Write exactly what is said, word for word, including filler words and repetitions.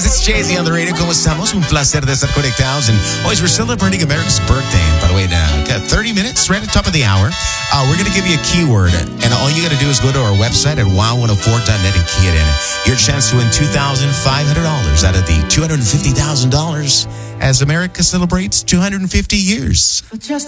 It's Jay-Z on the radio. ¿Cómo estamos? Un placer de estar conectados. And always, we're celebrating America's birthday. And by the way, now, got thirty minutes, right at the top of the hour. Uh, we're going to give you a keyword. And all you got to do is go to our website at wow one oh four dot net and key it in. Your chance to win two thousand five hundred dollars out of the two hundred fifty thousand dollars as America celebrates two hundred fifty years. For just